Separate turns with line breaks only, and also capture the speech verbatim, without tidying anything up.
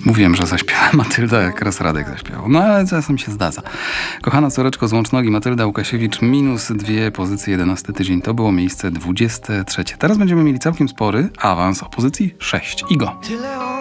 Mówiłem, że zaśpiewa Matylda, jak raz Radek zaśpiewał. No ale czasem się zdarza. Kochana córeczko z Łącznogi, Matylda Łukasiewicz, minus dwie pozycje, jedenasty tydzień. To było miejsce dwudzieste trzecie. Teraz będziemy mieli całkiem spory awans o pozycji sześć. Igo.
Tyle